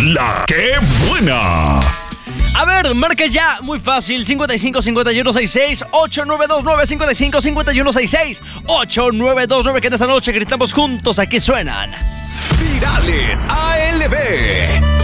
La que buena. A ver, marca ya, muy fácil, 55 51 66 8929, 55 51 66 8929, que en esta noche gritamos juntos, aquí suenan Virales ALB.